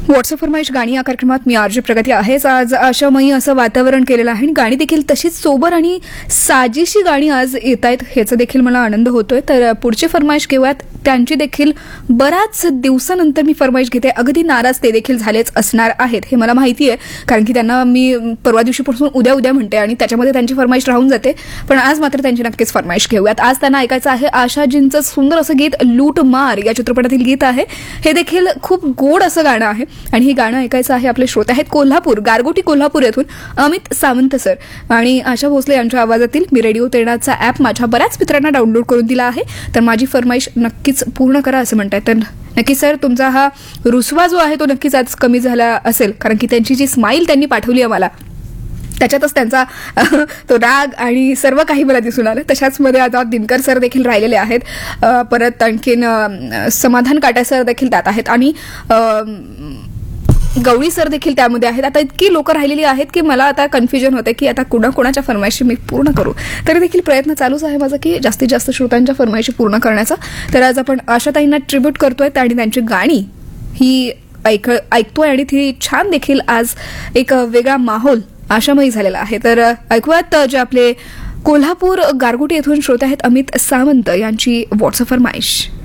WhatsApp फरमाईश गाणी या कार्यक्रमात मी आरजे प्रगती आहेच. आज आशामयी असं वातावरण केलेलं आहे आणि गाणी देखील तशीच सोबर आणि साजेशी गाणी आज येत आहेत, ह्याचा देखील मला आनंद होतोय. तर पुढची फरमाईश घेऊयात. त्यांची देखील बऱ्याच दिवसानंतर मी फरमाईश घेते. अगदी नाराज ते देखील झालेच असणार आहेत हे मला माहिती आहे, कारण की त्यांना मी परवा दिवशीपासून उद्या उद्या म्हणते आणि त्याच्यामध्ये त्यांची फरमाईश राहून जाते. पण आज मात्र त्यांची नक्कीच फरमाईश घेऊयात. आज त्यांना ऐकायचं आहे आशाजींचं सुंदर असं गीत लूट मार या चित्रपटातील गीत आहे. हे देखील खूप गोड असं गाणं आहे आणि हे गाणं ऐकायचं आहे. आपले श्रोते आहेत कोल्हापूर, गारगोटी कोल्हापूर येथून अमित सावंत सर आणि आशा भोसले यांच्या आवाजातील. मी रेडिओ तेरणाचा ॲप माझ्या बऱ्याच मित्रांना डाउनलोड करून दिला आहे, तर माझी फरमाईश नक्कीच पूर्ण करा असं म्हणताय. तर नक्की सर, तुमचा हा रुसवा जो आहे तो नक्कीच आज कमी झाला असेल, कारण की त्यांची जी स्माईल त्यांनी पाठवली आहे मला, त्याच्यातच त्यांचा तो राग आणि सर्व काही मला दिसून आलं. तशाच मध्ये आता दिनकर सर देखील राहिलेले आहेत, परत आणखीन समाधान काटा सर देखील त्यात आहेत आणि गवळी सर देखील त्यामध्ये आहेत. आता इतकी लोक राहिलेली आहेत की मला आता कन्फ्युजन होते की आता कोणाकोणाच्या फरमाईशी मी पूर्ण करू. तरी देखील प्रयत्न चालूच आहे माझा की जास्तीत जास्त श्रोत्यांच्या फरमाईशी पूर्ण करण्याचा. तर आज आपण आशाताईंना ट्रिब्यूट करतोय आणि त्यांची गाणी ही ऐकतोय आणि ती छान देखील आज एक वेगळा माहोल आशामयी झालेला आहे. तर ऐकूयात जे आपले कोल्हापूर गारगोटी येथून श्रोते आहेत अमित सावंत यांची व्हॉट्सअप फरमाईश.